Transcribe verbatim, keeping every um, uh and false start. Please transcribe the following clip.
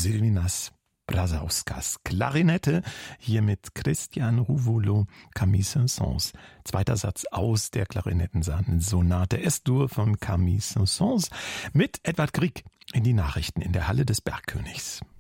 Zilvinas Brazauskas. Klarinette, hier mit Christian Ruvolo, Camille Saint-Saëns. Zweiter Satz aus der Klarinettensonate Es-Dur von Camille Saint-Saëns mit Edvard Grieg in die Nachrichten in der Halle des Bergkönigs.